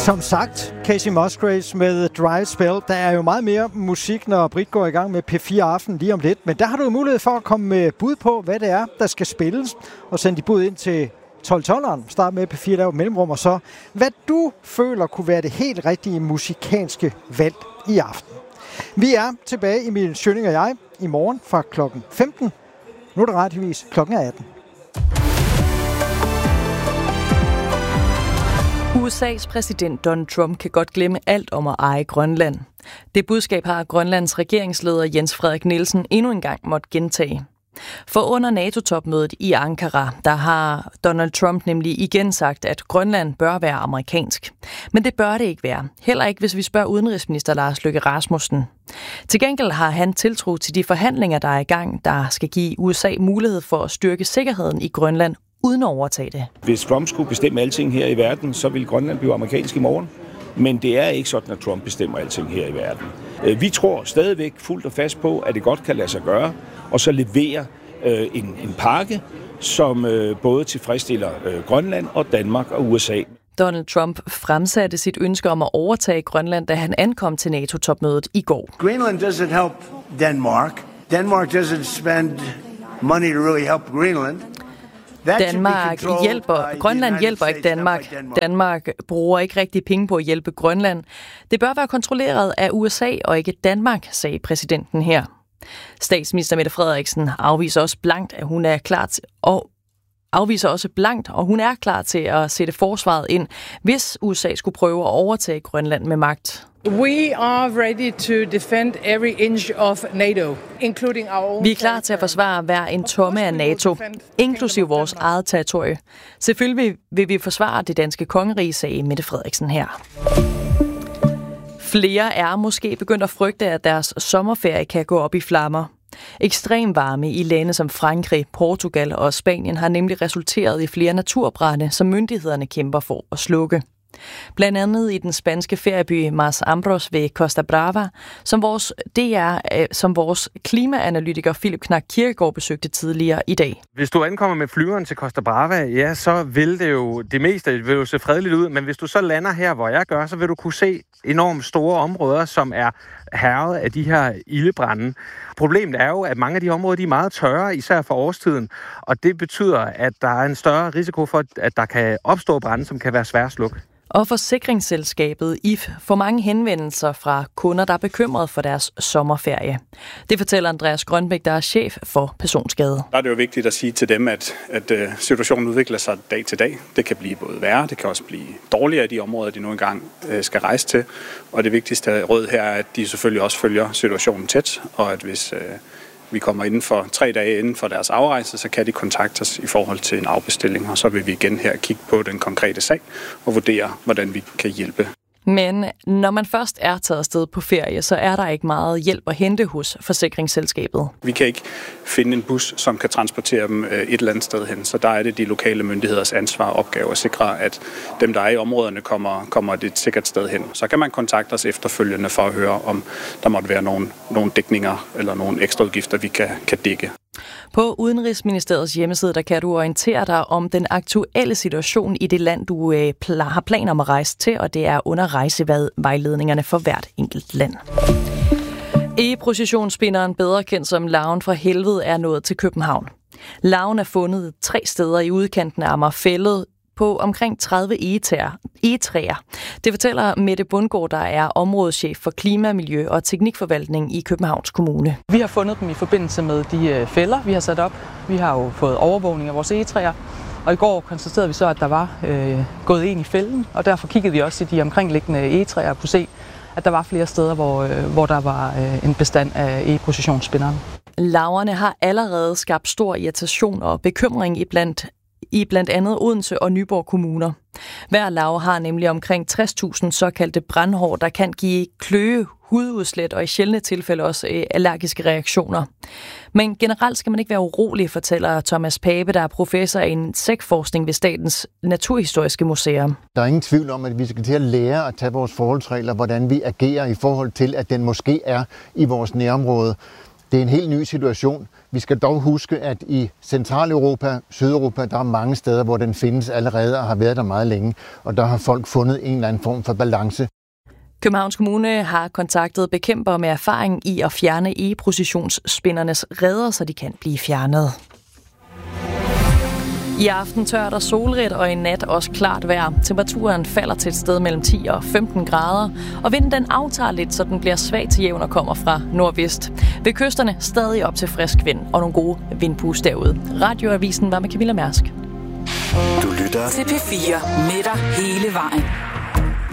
Som sagt, Kacey Musgraves med Dry Spell. Der er jo meget mere musik, når Britt går i gang med P4 Aften lige om lidt. Men der har du mulighed for at komme med bud på, hvad det er, der skal spilles. Og sende de bud ind til 12-12'eren. Start med P4, lav mellemrum. Og så, hvad du føler kunne være det helt rigtige musikalske valg i aften. Vi er tilbage, Emil Schønning og jeg, i morgen fra klokken 15. Nu er det rettigvis klokken 18. USA's præsident Donald Trump kan godt glemme alt om at eje Grønland. Det budskab har Grønlands regeringsleder Jens Frederik Nielsen endnu engang måtte gentage. For under NATO-topmødet i Ankara, der har Donald Trump nemlig igen sagt, at Grønland bør være amerikansk. Men det bør det ikke være. Heller ikke, hvis vi spørger udenrigsminister Lars Løkke Rasmussen. Til gengæld har han tiltro til de forhandlinger, der er i gang, der skal give USA mulighed for at styrke sikkerheden i Grønland uden at overtage det. Hvis Trump skulle bestemme alting her i verden, så ville Grønland blive amerikansk i morgen. Men det er ikke sådan, at Trump bestemmer alting her i verden. Vi tror stadigvæk fuldt og fast på, at det godt kan lade sig gøre, og så levere en pakke, som både tilfredsstiller Grønland og Danmark og USA. Donald Trump fremsatte sit ønske om at overtage Grønland, da han ankom til NATO-topmødet i går. Greenland doesn't help Denmark. Denmark doesn't spend money to really help Greenland. Grønland hjælper ikke Danmark. Danmark bruger ikke rigtig penge på at hjælpe Grønland. Det bør være kontrolleret af USA og ikke Danmark, sagde præsidenten her. Statsminister Mette Frederiksen afviser også blankt, at hun er klar til at sætte forsvaret ind, hvis USA skulle prøve at overtage Grønland med magt. We are ready to defend every inch of NATO, including our own. Vi er klar til at forsvare hver en tomme af NATO, inklusiv vores eget territorie. Selvfølgelig vil vi forsvare det danske kongerige, sagde Mette Frederiksen her. Flere er måske begyndt at frygte, at deres sommerferie kan gå op i flammer. Ekstrem varme i lande som Frankrig, Portugal og Spanien har nemlig resulteret i flere naturbrande, som myndighederne kæmper for at slukke. Blandt andet i den spanske ferieby Mas Ambros ved Costa Brava, som vores klimaanalytiker Philip Knack Kirkegaard besøgte tidligere i dag. Hvis du ankommer med flyveren til Costa Brava, ja, så vil det meste vil jo se fredeligt ud, men hvis du så lander her, hvor jeg gør, så vil du kunne se enormt store områder, som er hærget af de her ildebrande. Problemet er jo, at mange af de områder de er meget tørre, især for årstiden, og det betyder, at der er en større risiko for, at der kan opstå brande, som kan være svære at slukke. Og forsikringsselskabet IF får mange henvendelser fra kunder, der er bekymrede for deres sommerferie. Det fortæller Andreas Grønbæk, der er chef for personskade. Der er det jo vigtigt at sige til dem, at situationen udvikler sig dag til dag. Det kan blive både værre, det kan også blive dårligere i de områder, de nu engang skal rejse til. Og det vigtigste råd her er, at de selvfølgelig også følger situationen tæt, og at hvis vi kommer inden for 3 dage inden for deres afrejse, så kan de kontakte os i forhold til en afbestilling, og så vil vi igen her kigge på den konkrete sag og vurdere, hvordan vi kan hjælpe. Men når man først er taget afsted på ferie, så er der ikke meget hjælp at hente hos forsikringsselskabet. Vi kan ikke finde en bus, som kan transportere dem et eller andet sted hen, så der er det de lokale myndigheders ansvar og opgave at sikre, at dem, der er i områderne, kommer et sikkert sted hen. Så kan man kontakte os efterfølgende for at høre, om der måtte være nogle dækninger eller nogle ekstra udgifter, vi kan dække. På Udenrigsministeriets hjemmeside, der kan du orientere dig om den aktuelle situation i det land, du har planer om at rejse til, og det er under rejsevejledningerne for hvert enkelt land. E-processionsspinderen, bedre kendt som Larven fra Helvede, er nået til København. Larven er fundet 3 steder i udkanten af Amagerfælled på omkring 30 egetræer. Det fortæller Mette Bundgaard, der er områdeschef for klima, miljø og teknikforvaltning i Københavns Kommune. Vi har fundet dem i forbindelse med de fælder, vi har sat op. Vi har jo fået overvågning af vores egetræer, og i går konstaterede vi så, at der var gået en i fælden, og derfor kiggede vi også i de omkringliggende egetræer og kunne se, at der var flere steder, hvor der var en bestand af e-processionsspinderen. Larverne har allerede skabt stor irritation og bekymring i blandt andet Odense og Nyborg kommuner. Hver larve har nemlig omkring 60.000 såkaldte brandhår, der kan give kløe, hududslæt og i sjældne tilfælde også allergiske reaktioner. Men generelt skal man ikke være urolig, fortæller Thomas Pape, der er professor i insektforskning ved Statens Naturhistoriske Museum. Der er ingen tvivl om, at vi skal til at lære at tage vores forholdsregler, hvordan vi agerer i forhold til, at den måske er i vores nærområde. Det er en helt ny situation. Vi skal dog huske, at i Centraleuropa, Sydeuropa, der er mange steder, hvor den findes allerede og har været der meget længe, og der har folk fundet en eller anden form for balance. Københavns Kommune har kontaktet bekæmpere med erfaring i at fjerne egeprocessionsspindernes reder, så de kan blive fjernet. I aften tørt og solrigt, og i nat også klart vejr. Temperaturen falder til et sted mellem 10 og 15 grader, og vinden den aftager lidt, så den bliver svag til jævn og kommer fra nordvest. Ved kysterne stadig op til frisk vind og nogle gode vindpus derude. Radioavisen var med Camilla Mærsk. Du lytter til P4 med dig hele vejen.